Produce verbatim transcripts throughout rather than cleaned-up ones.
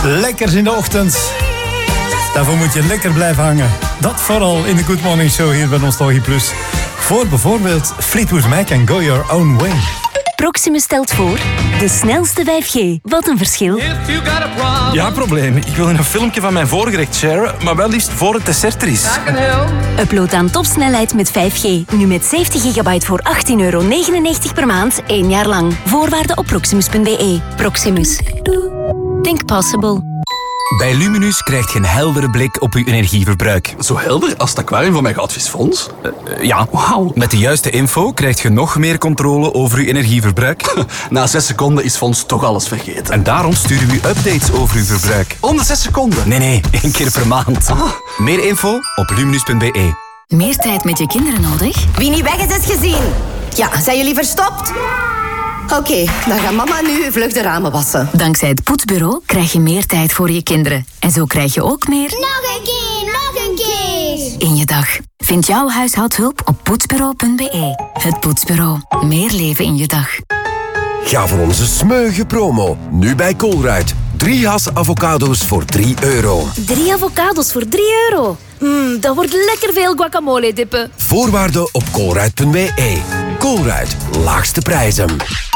lekkers in de ochtend. Daarvoor moet je lekker blijven hangen. Dat vooral in de Good Morning Show hier bij Nostalgie Plus. Voor bijvoorbeeld Fleetwood Mac en Go Your Own Way. Proximus stelt voor de snelste vijf G. Wat een verschil. Ja, probleem. Ik wil een filmpje van mijn voorgerecht sharen, maar wel liefst voor het dessert er is. Upload aan topsnelheid met vijf G. Nu met zeventig gigabyte voor achttien euro negenennegentig per maand, één jaar lang. Voorwaarden op proximus punt b e. Proximus. Think possible. Bij Luminus krijg je een heldere blik op uw energieverbruik. Zo helder als het aquarium van mijn goudvisfonds? Uh, uh, ja, wauw. Met de juiste info krijg je nog meer controle over uw energieverbruik. Na zes seconden is Fons toch alles vergeten. En daarom sturen we u updates over uw verbruik. Om de zes seconden? Nee, nee, één keer per maand. Ah. Meer info op luminus punt b e. Meer tijd met je kinderen nodig? Wie niet weg is, is gezien. Ja, zijn jullie verstopt? Oké, okay, dan gaat mama nu vlug de ramen wassen. Dankzij het poetsbureau krijg je meer tijd voor je kinderen. En zo krijg je ook meer... Nog een keer, nog een keer! ...in je dag. Vind jouw huishoudhulp op poetsbureau punt b e. Het Poetsbureau. Meer leven in je dag. Ga voor onze smeuïge promo. Nu bij Colruyt. Drie has avocado's voor drie euro. Drie avocado's voor drie euro? Mmm, dat wordt lekker veel guacamole dippen. Voorwaarden op colruyt punt b e. Colruyt. Laagste prijzen.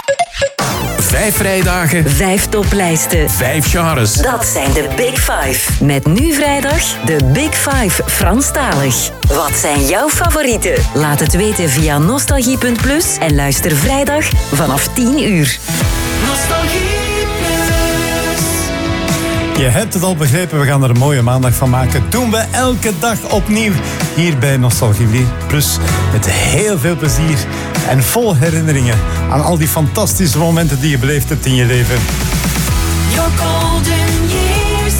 Vijf vrijdagen. Vijf toplijsten. Vijf genres. Dat zijn de Big Five. Met nu vrijdag de Big Five Franstalig. Wat zijn jouw favorieten? Laat het weten via nostalgie punt plus en luister vrijdag vanaf tien uur. Nostalgie Plus. Je hebt het al begrepen, we gaan er een mooie maandag van maken. Doen we elke dag opnieuw hier bij Nostalgie Plus. Met heel veel plezier en vol herinneringen aan al die fantastische momenten die je beleefd hebt in je leven. Your golden years.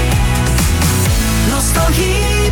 Nostalgie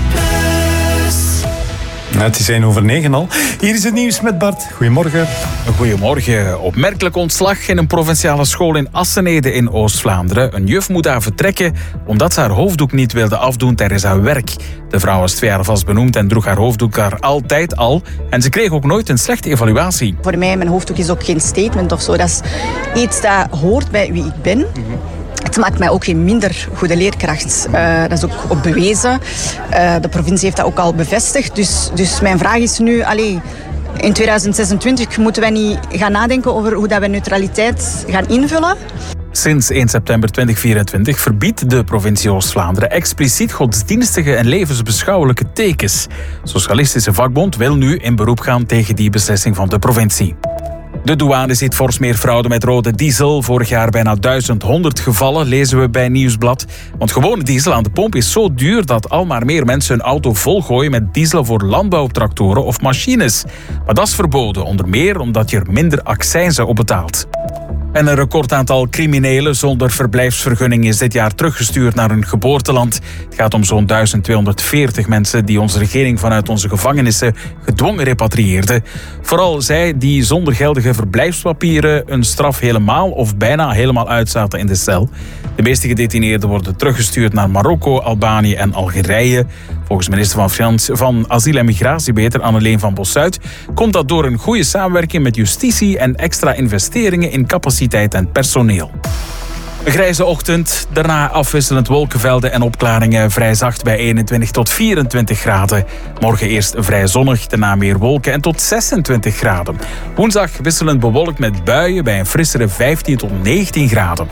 Plus. Nou, het is één over negen al. Hier is het nieuws met Bart. Goedemorgen. Goedemorgen. Opmerkelijk ontslag in een provinciale school in Assenede in Oost-Vlaanderen. Een juf moet daar vertrekken omdat ze haar hoofddoek niet wilde afdoen tijdens haar werk. De vrouw was twee jaar vast benoemd en droeg haar hoofddoek daar altijd al. En ze kreeg ook nooit een slechte evaluatie. Voor mij, mijn hoofddoek is ook geen statement of zo. Dat is iets dat hoort bij wie ik ben. Mm-hmm. Het maakt mij ook geen minder goede leerkracht. Uh, dat is ook op bewezen. Uh, de provincie heeft dat ook al bevestigd. Dus, dus mijn vraag is nu... Allee, in tweeduizend zesentwintig moeten wij niet gaan nadenken over hoe dat we neutraliteit gaan invullen. Sinds één september tweeduizend vierentwintig verbiedt de provincie Oost-Vlaanderen expliciet godsdienstige en levensbeschouwelijke tekens. Socialistische Vakbond wil nu in beroep gaan tegen die beslissing van de provincie. De douane ziet fors meer fraude met rode diesel. Vorig jaar bijna duizend honderd gevallen, lezen we bij Nieuwsblad. Want gewone diesel aan de pomp is zo duur dat al maar meer mensen hun auto volgooien met diesel voor landbouwtractoren of machines. Maar dat is verboden, onder meer omdat je er minder accijnzen op betaalt. En een recordaantal criminelen zonder verblijfsvergunning is dit jaar teruggestuurd naar hun geboorteland. Het gaat om zo'n duizend tweehonderdveertig mensen die onze regering vanuit onze gevangenissen gedwongen repatrieerde. Vooral zij die zonder geldige verblijfspapieren een straf helemaal of bijna helemaal uitzaten in de cel. De meeste gedetineerden worden teruggestuurd naar Marokko, Albanië en Algerije. Volgens minister van, Frans, van Asiel en Migratie, beter Anneleen van Bossuyt, komt dat door een goede samenwerking met justitie en extra investeringen in capaciteit en personeel. Een grijze ochtend, daarna afwisselend wolkenvelden en opklaringen, vrij zacht bij eenentwintig tot vierentwintig graden. Morgen eerst vrij zonnig, daarna meer wolken en tot zesentwintig graden. Woensdag wisselend bewolkt met buien bij een frissere vijftien tot negentien graden.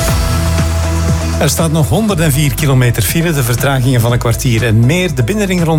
Er staat nog honderdvier kilometer file, de vertragingen van een kwartier en meer. De binnenring rond